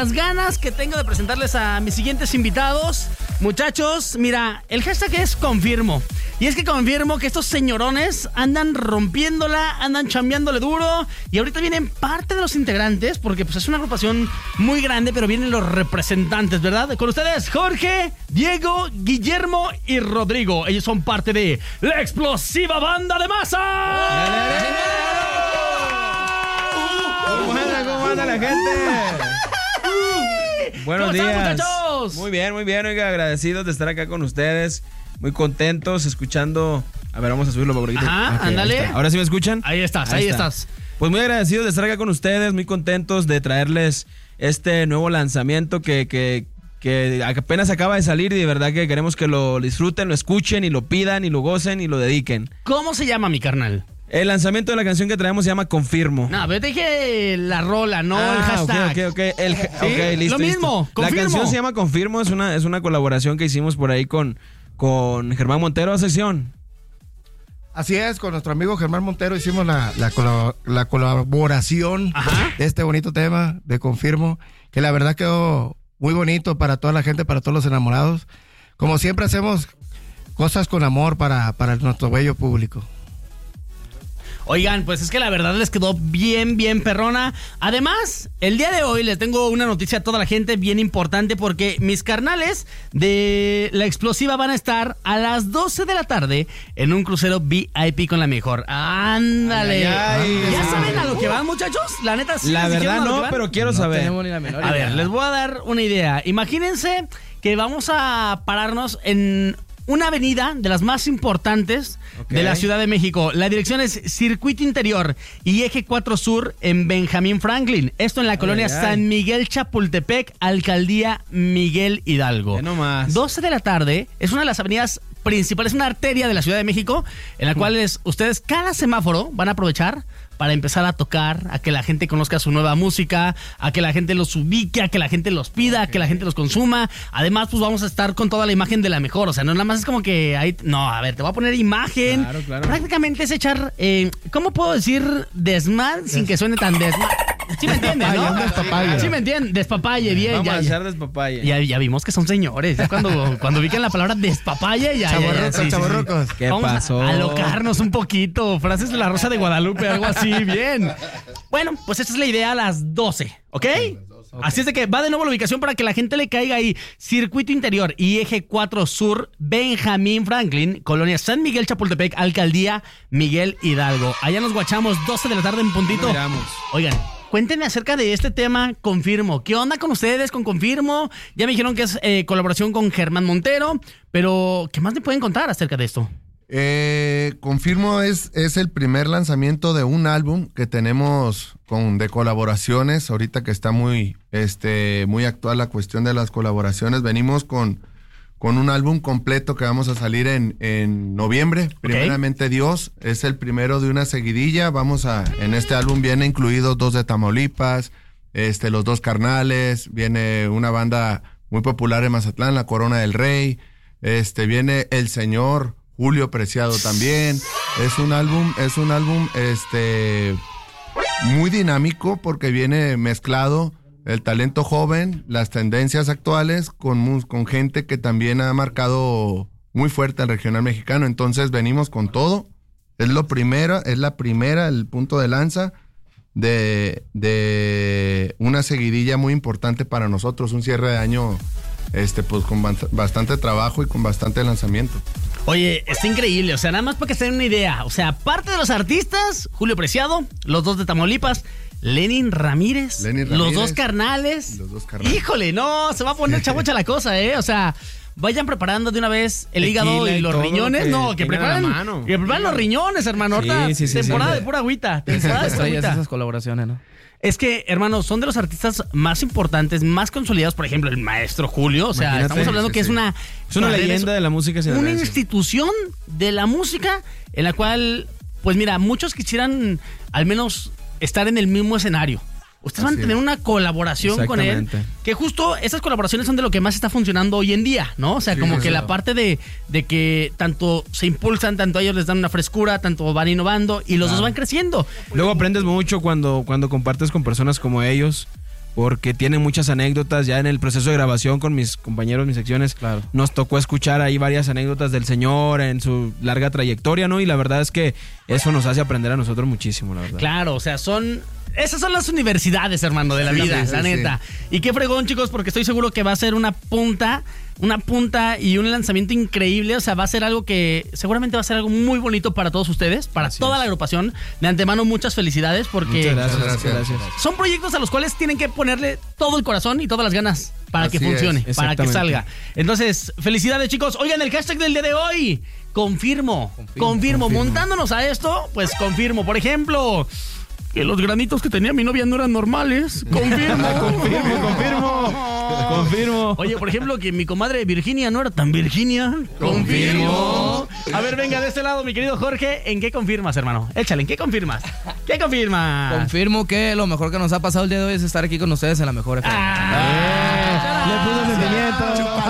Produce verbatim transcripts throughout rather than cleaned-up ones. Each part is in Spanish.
las ganas que tengo de presentarles a mis siguientes invitados. Muchachos, mira, el hashtag es confirmo. Y es que confirmo que estos señorones andan rompiéndola, andan chambeándole duro. Y ahorita vienen parte de los integrantes, porque pues es una agrupación muy grande, pero vienen los representantes, ¿verdad? Con ustedes, Jorge, Diego, Guillermo y Rodrigo. Ellos son parte de la explosiva banda de masa. ¿Cómo anda, cómo anda la gente? Buenos ¿Cómo días, están, muchachos? Muy bien, muy bien, oiga, agradecidos de estar acá con ustedes. Muy contentos, escuchando. A ver, vamos a subirlo por ahorita. Ajá, okay, ándale. ¿Ahora sí me escuchan? Ahí estás, ahí, ahí está. estás. Pues muy agradecidos de estar acá con ustedes, muy contentos de traerles este nuevo lanzamiento que, que, que apenas acaba de salir y de verdad que queremos que lo disfruten, lo escuchen y lo pidan y lo gocen y lo dediquen. ¿Cómo se llama, mi carnal? El lanzamiento de la canción que traemos se llama Confirmo. No, pero te dije la rola, no ah, el hashtag. Ok, ok, ok. El, ¿Sí? okay, listo, Lo mismo, listo. Confirmo. La canción se llama Confirmo, es una, es una colaboración que hicimos por ahí con, con Germán Montero, sesión. Así es, con nuestro amigo Germán Montero hicimos la, la, colab- la colaboración Ajá. de este bonito tema de Confirmo, que la verdad quedó muy bonito para toda la gente, para todos los enamorados. Como siempre hacemos cosas con amor para, para nuestro bello público. Oigan, pues es que la verdad les quedó bien, bien perrona. Además, el día de hoy les tengo una noticia a toda la gente bien importante porque mis carnales de La Explosiva van a estar a las doce de la tarde en un crucero V I P con la mejor. ¡Ándale! Ay, ay, ¿Ya ay. saben a lo que van, muchachos? La neta, ¿sí La les dijeron verdad a lo no, que van? pero quiero No saber. tenemos ni la menor A idea. ver, les voy a dar una idea. Imagínense que vamos a pararnos en una avenida de las más importantes Okay. de la Ciudad de México. La dirección es Circuito Interior y Eje cuatro Sur en Benjamín Franklin. Esto en la colonia ay, ay. San Miguel Chapultepec, Alcaldía Miguel Hidalgo. Ya no más. doce de la tarde es una de las avenidas principales, una arteria de la Ciudad de México, en la cual es, ustedes cada semáforo van a aprovechar para empezar a tocar, a que la gente conozca su nueva música, a que la gente los ubique, a que la gente los pida, okay. a que la gente los consuma. Además, pues vamos a estar con toda la imagen de la mejor. O sea, no nada más es como que ahí... No, a ver, te voy a poner imagen. Claro, claro. Prácticamente es echar... Eh, ¿Cómo puedo decir desmad sin que suene tan desmad? ¿Sí me entiendes, no? Un despapalle. Sí me entiendes, despapalle, bien. Vamos ya, a ya. hacer despapalle. Ya, ya vimos que son señores. Ya cuando, cuando ubican la palabra despapalle, ya. Chavorrucos, ya, ya, sí, chavorrucos. sí, sí. ¿Qué Vamos pasó? A alocarnos un poquito. Frases de la Rosa de Guadalupe, algo así, bien. Bueno, pues esta es la idea a las doce, ¿ok? Okay. Así es de que va de nuevo la ubicación para que la gente le caiga ahí. Circuito Interior y Eje cuatro Sur, Benjamín Franklin, Colonia San Miguel Chapultepec, Alcaldía Miguel Hidalgo. Allá nos guachamos, doce de la tarde en puntito. Miramos. Oigan, cuéntenme acerca de este tema Confirmo. ¿Qué onda con ustedes con Confirmo? Ya me dijeron que es eh, colaboración con Germán Montero, pero ¿qué más me pueden contar acerca de esto? Eh, Confirmo es, es el primer lanzamiento de un álbum que tenemos con, de colaboraciones. Ahorita que está muy, este, muy actual la cuestión de las colaboraciones. Venimos con, con un álbum completo que vamos a salir en, en noviembre. Okay. Primeramente Dios, es el primero de una seguidilla. Vamos a, en este álbum viene incluidos dos de Tamaulipas, este, los dos carnales, viene una banda muy popular en Mazatlán, La Corona del Rey, este, viene El Señor, Julio Preciado también. Es un álbum, es un álbum este muy dinámico porque viene mezclado el talento joven, las tendencias actuales con, con gente que también ha marcado muy fuerte el regional mexicano. Entonces venimos con todo. Es lo primero, es la primera, el punto de lanza de, de una seguidilla muy importante para nosotros, un cierre de año este pues con bastante trabajo y con bastante lanzamiento. Oye, está increíble, o sea, nada más para que se den una idea. O sea, parte de los artistas, Julio Preciado, los dos de Tamaulipas, Lenin Ramírez, Lenin Ramírez los dos carnales. Los dos carnales. Híjole, no, se va a poner chabocha la cosa, ¿eh? O sea, vayan preparando de una vez el Tequila hígado y y los todo riñones. lo que No, que tengan a la preparen, mano. que preparen los riñones, hermano. Ahorita, Sí, sí, sí, temporada sí. de pura agüita. Temporada de pura Estrellas agüita. esas colaboraciones, ¿no? Es que, hermanos, son de los artistas más importantes, más consolidados. Por ejemplo, el maestro Julio. O sea, Imagínate, estamos hablando sí, que sí. es una... Es una leyenda de la música Una sinaloense. institución de la música en la cual, pues mira, muchos quisieran al menos estar en el mismo escenario. Ustedes van a Así tener es. una colaboración con él, Exactamente. que justo esas colaboraciones son de lo que más está funcionando hoy en día, ¿no? O sea, como sí, que sí. la parte de, de que tanto se impulsan, tanto a ellos les dan una frescura, tanto van innovando y los Claro. dos van creciendo. Luego aprendes mucho cuando, cuando compartes con personas como ellos, porque tiene muchas anécdotas. Ya en el proceso de grabación con mis compañeros, mis secciones, Claro. nos tocó escuchar ahí varias anécdotas del señor en su larga trayectoria, ¿no? Y la verdad es que eso nos hace aprender a nosotros muchísimo, la verdad. Claro, o sea, son... Esas son las universidades, hermano, de la Sí, vida, sí, sí, la neta. Y qué fregón, chicos, porque estoy seguro que va a ser una punta, una punta y un lanzamiento increíble. O sea, va a ser algo que seguramente va a ser algo muy bonito para todos ustedes, para Así toda es. la agrupación. De antemano, muchas felicidades porque Muchas gracias, Muchas muchas gracias. son proyectos a los cuales tienen que ponerle todo el corazón y todas las ganas para Así que funcione, es, para que exactamente. salga. Entonces, felicidades, chicos. Oigan, el hashtag del día de hoy, confirmo, confirmo, confirmo. Montándonos a esto, pues confirmo. Por ejemplo... que los granitos que tenía mi novia no eran normales. Confirmo. Confirmo, confirmo. Confirmo. Oye, por ejemplo, que mi comadre Virginia no era tan Virginia. Confirmo. A ver, venga, de este lado, mi querido Jorge, ¿en qué confirmas, hermano? Échale, ¿en qué confirmas? ¿Qué confirmas? Confirmo que lo mejor que nos ha pasado el día de hoy es estar aquí con ustedes en la mejor F M. Ah, Le puso sentimiento.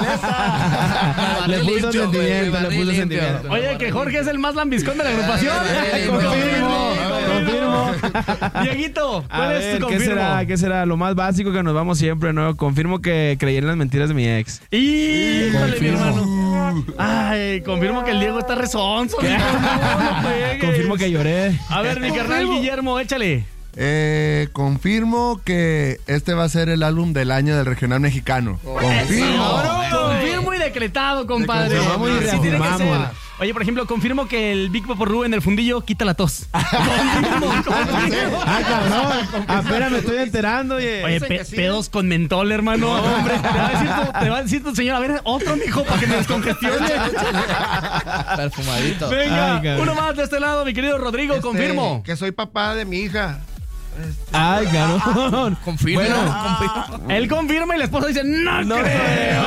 Le puso Limpio, sentimiento, güey, le puso limpio. sentimiento. Oye, que Jorge es el más lambiscón de la agrupación. Sí, Confirmo, confirmo. confirmo. Dieguito, A ¿cuál ver, es tu ¿qué confirmo? será? ¿Qué será? Lo más básico que nos vamos siempre, ¿no? Confirmo que creí en las mentiras de mi ex. Híjole, mi Confirmo. hermano. Ay, confirmo que el Diego está rezonzo. No, no pegues. Confirmo que lloré. A ver, mi carnal Guillermo, échale. Eh, confirmo que este va a ser el álbum del año del regional mexicano. Confirmo. Confirmo y decretado, compadre. Decretamos y Así tiene que reafirmamos. ser. Oye, por ejemplo, confirmo que el Big Paporru en el fundillo quita la tos. Confirmo, confirmo. Ah, cabrón. Apenas me estoy enterando, oye. Oye, pe- pedos con mentol, hermano. Hombre, te va a decir tu, te va a decir tu señora, a ver, otro mijo para que me descongestione. Perfumadito. Venga, Ay, cabrón. uno más de este lado, mi querido Rodrigo, Este, confirmo. Que soy papá de mi hija. Ay, cabrón. Confirmo. Bueno. confirmo. Él confirma y la esposa dice, no, No creo.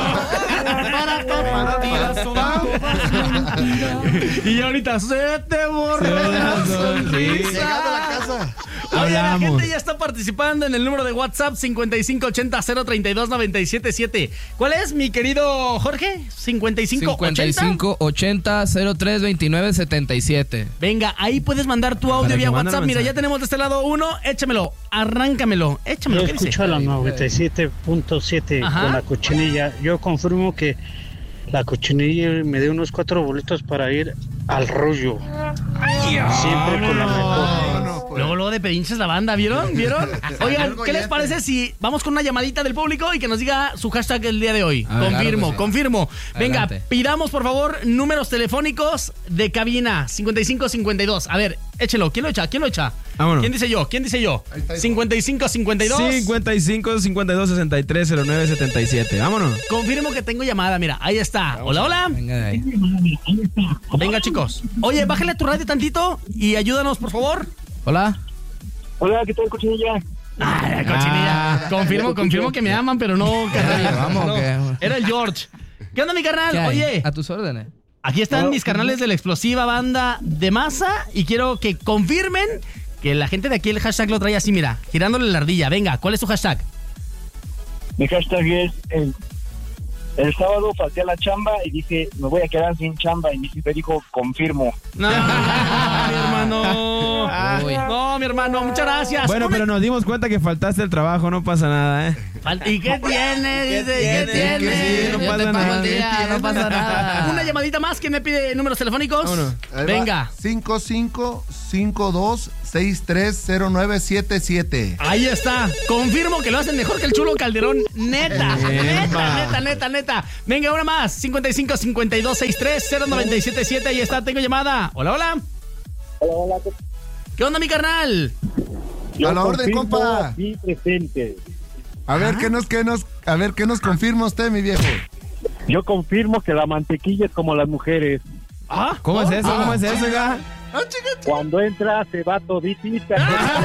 Y ahorita se te borró la Sí. sonrisa. Llegando a la casa. Oye, la Hablamos. gente ya está participando en el número de WhatsApp cincuenta y cinco ochenta cero treinta y dos noventa y siete siete. ¿Cuál es, mi querido Jorge? cincuenta y cinco ochenta. cincuenta y cinco ochenta cero tres veintinueve setenta y siete. Venga, ahí puedes mandar tu audio Para vía que manden WhatsApp. Mira, mensaje. ya tenemos de este lado uno. Échamelo, arráncamelo, échamelo. Yo ¿Qué dice? escucho a la noventa y siete punto siete Ajá. con la cochinilla. Yo confirmo que la cochinilla me dio unos cuatro boletos para ir al rollo. Siempre con la mejor. Luego, luego de pedinches la banda, ¿vieron? ¿Vieron? Oigan, ¿qué les parece si vamos con una llamadita del público y que nos diga su hashtag el día de hoy? A ver, confirmo, claro que sí. confirmo. Venga, Adelante. pidamos por favor números telefónicos de cabina cincuenta y cinco cincuenta y dos. A ver, échelo. ¿Quién lo echa? ¿Quién lo echa? Vámonos. ¿Quién dice yo? ¿Quién dice yo? cincuenta y cinco cincuenta y dos. cincuenta y cinco cincuenta y dos sesenta y tres cero nueve setenta y siete. Vámonos. Confirmo que tengo llamada. Mira, ahí está. Hola, hola. Venga de ahí. Venga, chicos. Oye, bájale a tu radio tantito y ayúdanos, por favor. Hola. Hola, ¿qué tal, cochinilla? Ay, cochinilla. Ah. confirmo, confirmo que me aman, pero no, carnal. Vamos, No, ¿qué? Era el George. ¿Qué onda, mi carnal? ¿Qué hay? Oye, A tus órdenes. aquí están mis carnales de la explosiva banda de masa y quiero que confirmen que la gente de aquí el hashtag lo trae así, mira, girándole la ardilla. Venga, ¿cuál es tu hashtag? Mi hashtag es el, el sábado falté a la chamba y dije, me voy a quedar sin chamba. Y mi jefe dijo, confirmo. No, mi hermano. Uy. No, mi hermano, muchas gracias. Bueno, Una- pero nos dimos cuenta que faltaste el trabajo, no pasa nada, ¿eh? Fal- ¿Y qué tiene? Dice, ¿y qué tiene? tiene? Sí, no Yo pasa te pago nada. el día, no pasa nada. Una llamadita más. ¿Quién me pide números telefónicos? Vámonos. Ahí va. Venga. cinco cinco cinco dos seis tres cero nueve siete siete. Ahí está. Confirmo que lo hacen mejor que el chulo Calderón. Neta, Epa. neta, neta, neta, neta. Venga, una más. cincuenta y cinco cincuenta y dos sesenta y tres cero nueve siete siete. Ahí está, tengo llamada. Hola, hola. Hola, hola. ¿Qué onda, mi carnal? A la orden, confirmo compa. aquí presente. A ver qué nos, qué nos, a ver qué nos confirma usted, mi viejo. Yo confirmo que la mantequilla es como las mujeres. ¿Ah? ¿Cómo es eso? ¿Cómo es eso, oiga? Cuando entra se va toditita.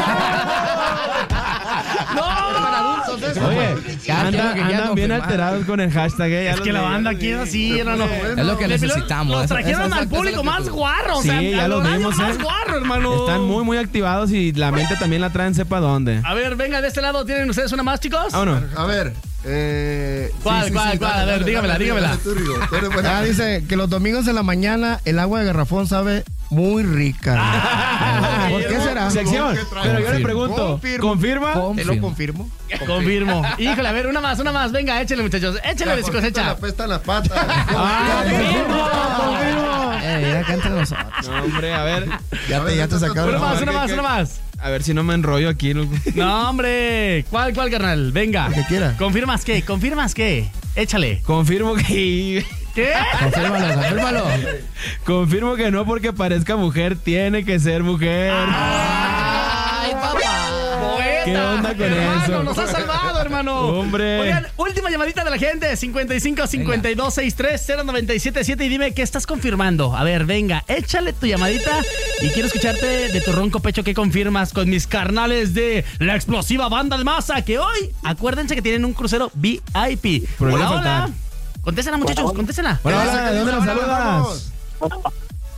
Oye, Cada anda- quien lo que quiera andan bien confirmar. alterados con el hashtag, ¿eh? Ya Es los que la vi. banda aquí es así, hermano. Es lo que Le- necesitamos. Nos Eso- trajeron eso- al eso es público lo que más tú- guarro, o Sí, sea, ya al los horario vimos, más ¿eh? guarro, hermano. Están muy, muy activados y la mente también la traen, sepa dónde. A ver, venga, de este lado, ¿tienen ustedes una más, chicos? Vámonos. A ver, eh, ¿Cuál, cuál, cuál? A ver, dígamela, dígamela. tú, Rigo, tú eres buena. Ah, dice que los domingos en la mañana el agua de garrafón sabe muy rica. Ah, ¿Por qué será? sección. Pero yo le pregunto, Confirmo. ¿confirma? Te lo confirmo. Confirmo. Híjole, a ver, una más, una más. Venga, échale, muchachos. Échale si La cosecha. pesta en la pata. Ah, confirmo, confirmo. Eh, ya acá entre nosotros. No, hombre, a ver. Ya te, ya te sacaron. Una la más, mano. una más, ¿qué- una más. A ver si no me enrollo aquí, loco. No, hombre. ¿Cuál, cuál, carnal? Venga. Lo que quiera. ¿Confirmas qué? ¿Confirmas qué? Échale. Confirmo que... ¿Qué? Confírmalo, confírmalo. Confirmo que no porque parezca mujer, tiene que ser mujer. Ay, papá. Poeta. ¿Qué onda con hermano, eso? Nos has salvado, hermano. Hombre. Oigan, última llamadita de la gente. cincuenta y cinco, cincuenta y dos, sesenta y tres, cero noventa y siete siete. Y dime qué estás confirmando. A ver, venga, échale tu llamadita. Y quiero escucharte de tu ronco pecho que confirmas con mis carnales de la explosiva banda de masa. Que hoy, acuérdense que tienen un crucero V I P. Prohibido Hola, hola. faltar. Contéstela, muchachos, contéstela. Hola, Esa hola, que ¿de dónde dice, nos bueno, saludas? vamos.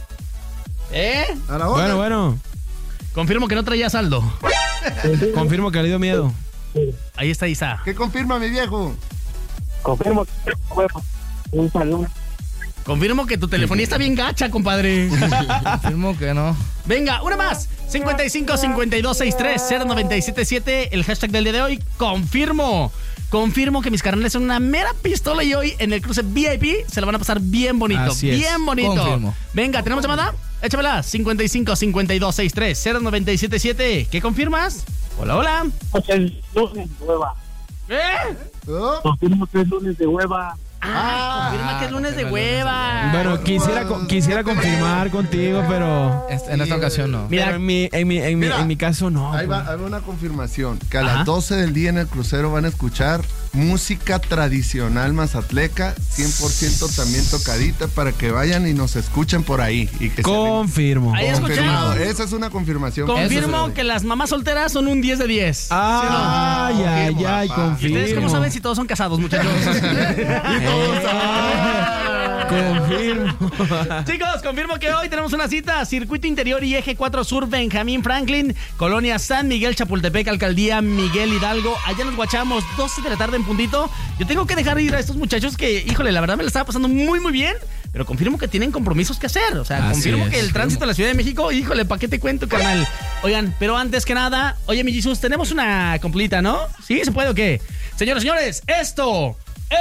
¿Eh? A la Bueno, orden. bueno. Confirmo que no traía saldo. Confirmo que le dio miedo. Ahí está Isa. ¿Qué confirma, mi viejo? Confirmo que un saludo. Confirmo que tu telefonía está bien gacha, compadre. Confirmo que no. Venga, una más. cincuenta y cinco, cincuenta y dos, sesenta y tres, cero noventa y siete siete. El hashtag del día de hoy. Confirmo. Confirmo que mis carnales son una mera pistola y hoy en el cruce V I P se la van a pasar bien bonito. Así es. Bien bonito. Confirmo. Venga, ¿tenemos llamada? Échamela. cincuenta y cinco, cincuenta y dos, sesenta y tres, cero noventa y siete siete. ¿Qué confirmas? Hola, hola. Es lunes de hueva. ¿Eh? Oh, Confirmo que es lunes de hueva. Ah, confirma que es lunes de hueva. Bueno, quisiera, co- quisiera confirmar contigo, pero... Este- En esta ocasión no. Mira, Pero en mi, en mi, en mi, Mira. en mi caso no. ahí va, pues. ahí va una confirmación. Que a Ajá. las doce del día en el crucero van a escuchar música tradicional mazatleca, cien por ciento también tocadita, para que vayan y nos escuchen por ahí. Y que se Confirmo. Ahí vengan. Confirmado. escucharon. Esa es una confirmación. Confirmo Eso que las mamás solteras son un diez de diez. Ay, Sí, no. ay, Confirmo, ay, papá. ¿Y ustedes confirmo. cómo saben si todos son casados, muchachos? Confirmo. Chicos, confirmo que hoy tenemos una cita. Circuito Interior y Eje cuatro Sur, Benjamín Franklin, Colonia San Miguel, Chapultepec, Alcaldía Miguel Hidalgo. Allá nos guachamos, doce de la tarde en puntito. Yo tengo que dejar ir a estos muchachos que, híjole, la verdad me la estaba pasando muy, muy bien. Pero confirmo que tienen compromisos que hacer. O sea, Así confirmo es. que el tránsito en la Ciudad de México, híjole, ¿para qué te cuento, carnal? Oigan, pero antes que nada, oye, mi Jesus, tenemos una completa, ¿no? ¿Sí? ¿Se puede o qué? Señoras y señores, esto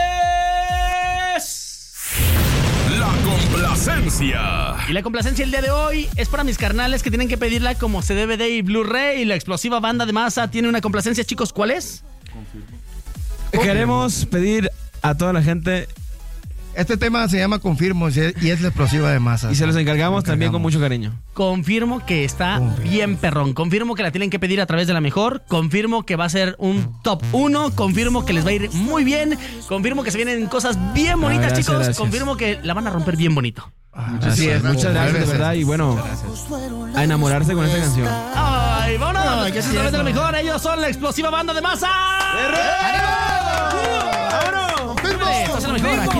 es... La complacencia. Y la complacencia el día de hoy es para mis carnales que tienen que pedirla como C D V D y Blu-ray. Y la explosiva banda de masa tiene una complacencia, chicos. ¿Cuál es? Queremos pedir a toda la gente Este tema se llama Confirmo y es la explosiva de masa. y se los encargamos también con mucho cariño. Confirmo que está Confirmo. bien perrón. Confirmo que la tienen que pedir a través de la mejor. Confirmo que va a ser un top uno. Confirmo que les va a ir muy bien. Confirmo que se vienen cosas bien bonitas, gracias, chicos. gracias. Confirmo que la van a romper bien bonito. Así es, muchas gracias, de Gracias. verdad. Y bueno, a enamorarse con esta canción. ¡Ay, vámonos! Ay, que es qué a través de la tierno. mejor. Ellos son la explosiva banda de masa. ¡Confirmo! Órale, estás en la mejor. Aquí